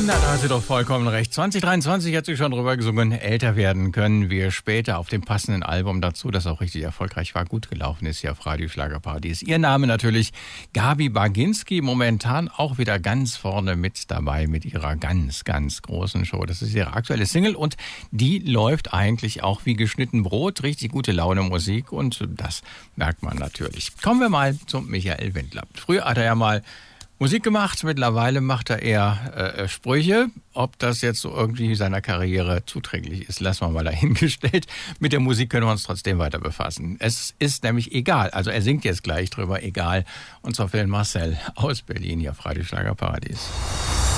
Da hat sie doch vollkommen recht. 2023 hat sie schon drüber gesungen. Älter werden können wir später auf dem passenden Album dazu, das auch richtig erfolgreich war, gut gelaufen ist hier auf Radio Schlagerparadies. Ihr Name natürlich Gabi Baginski, momentan auch wieder ganz vorne mit dabei mit ihrer ganz, ganz großen Show. Das ist ihre aktuelle Single und die läuft eigentlich auch wie geschnitten Brot. Richtig gute Laune Musik und das merkt man natürlich. Kommen wir mal zum Michael Wendler. Früher hat er ja mal Musik gemacht, mittlerweile macht er eher Sprüche. Ob das jetzt so irgendwie seiner Karriere zuträglich ist, lassen wir mal dahingestellt. Mit der Musik können wir uns trotzdem weiter befassen. Es ist nämlich egal, also er singt jetzt gleich drüber, egal. Und zwar für den Marcel aus Berlin hier auf Radio Schlagerparadies.